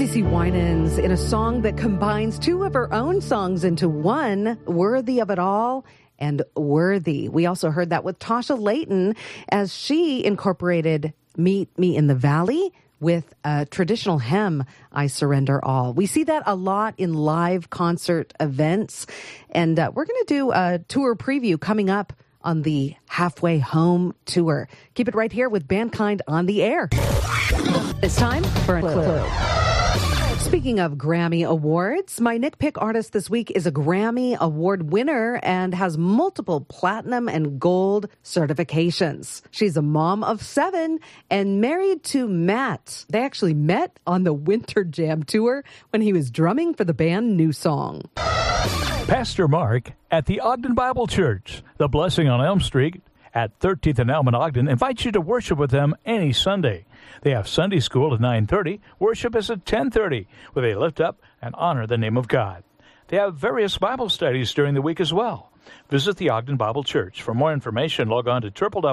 CeCe Winans in a song that combines two of her own songs into one, Worthy of It All and Worthy. We also heard that with Tasha Layton as she incorporated Meet Me in the Valley with a traditional hymn, I Surrender All. We see that a lot in live concert events, and we're going to do a tour preview coming up on the Halfway Home Tour. Keep it right here with Bandkind on the air. It's time for a clue. Speaking of Grammy Awards, my Nick Pick artist this week is a Grammy Award winner and has multiple platinum and gold certifications. She's a mom of 7 and married to Matt. They actually met on the Winter Jam tour when he was drumming for the band New Song. Pastor Mark at the Ogden Bible Church, the Blessing on Elm Street at 13th and Elm in Ogden, invites you to worship with them any Sunday. They have Sunday school at 9:30. Worship is at 10:30, where they lift up and honor the name of God. They have various Bible studies during the week as well. Visit the Ogden Bible Church. For more information, log on to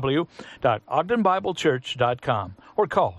www.ogdenbiblechurch.com or call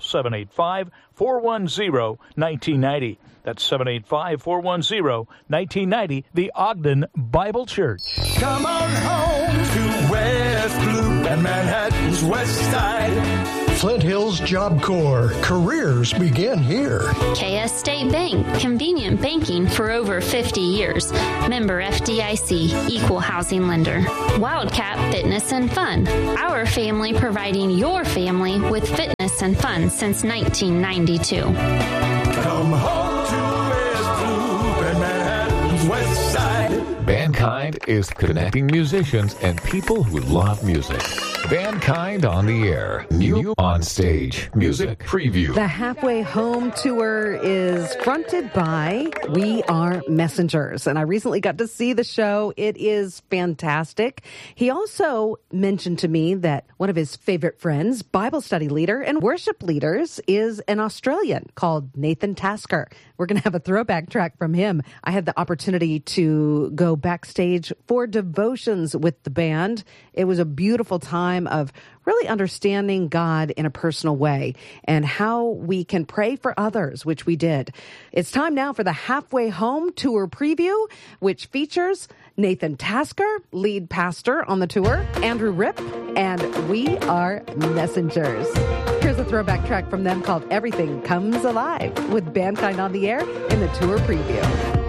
785-410-1990. That's 785-410-1990, the Ogden Bible Church. Come on home to West Loop and Manhattan's West Side. Flint Hills Job Corps. Careers begin here. KS State Bank. Convenient banking for over 50 years. Member FDIC. Equal housing lender. Wildcat Fitness and Fun. Our family providing your family with fitness and fun since 1992. Come home to West Loop and Manhattan's West Side. Bandkind is connecting musicians and people who love music. Bandkind on the air. New on stage. Music preview. The Halfway Home Tour is fronted by We Are Messengers. And I recently got to see the show. It is fantastic. He also mentioned to me that one of his favorite friends, Bible study leader and worship leaders, is an Australian called Nathan Tasker. We're going to have a throwback track from him. I had the opportunity to go backstage for devotions with the band. It was a beautiful time of really understanding God in a personal way and how we can pray for others, which we did. It's time now for the Halfway Home Tour preview, which features Nathan Tasker, lead pastor on the tour, Andrew Ripp, and We Are Messengers. Here's a throwback track from them called Everything Comes Alive with Bandkind on the air in the tour preview.